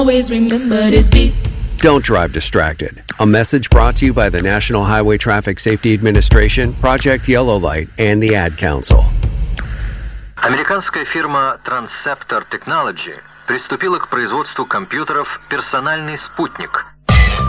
Always remember this beat. Don't drive distracted. A message brought to you by the National Highway Traffic Safety Administration, Project Yellow Light, and the Ad Council. Американская фирма Transceptor Technology приступила к производству компьютеров «Персональный спутник»,